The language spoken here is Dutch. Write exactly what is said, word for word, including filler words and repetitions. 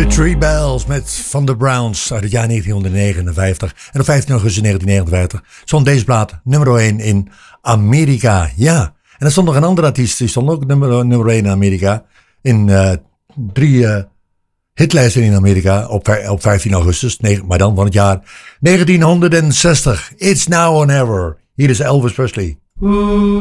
Three Bells met Van de Browns uit het jaar negentienhonderdnegenenvijftig. En op vijftien augustus negentien negenenvijftig stond deze plaat nummer één in Amerika. Ja, en er stond nog een andere artiest, die stond ook nummer, nummer één in Amerika. In uh, drie uh, hitlijsten in Amerika op, op vijftien augustus, maar dan van het jaar negentienhonderdzestig. It's Now or Never. Hier is Elvis Presley.